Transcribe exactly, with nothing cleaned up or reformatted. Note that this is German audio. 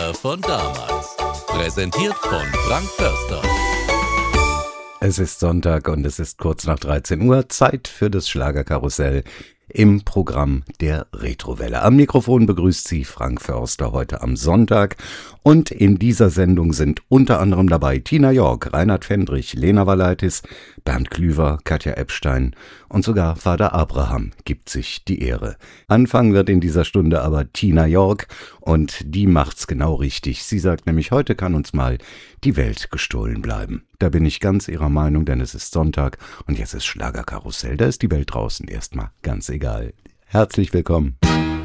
Schlager von damals. Präsentiert von Frank Förster. Es ist Sonntag und es ist kurz nach dreizehn Uhr, Zeit für das Schlagerkarussell im Programm der Retrowelle. Am Mikrofon begrüßt Sie Frank Förster heute am Sonntag und in dieser Sendung sind unter anderem dabei Tina York, Reinhard Fendrich, Lena Valaitis, Bernd Klüver, Katja Epstein und sogar Vater Abraham gibt sich die Ehre. Anfangen wird in dieser Stunde aber Tina York und die macht's genau richtig. Sie sagt nämlich, heute kann uns mal die Welt gestohlen bleiben. Da bin ich ganz ihrer Meinung, denn es ist Sonntag und jetzt ist Schlagerkarussell. Da ist die Welt draußen erstmal ganz egal. Herzlich willkommen.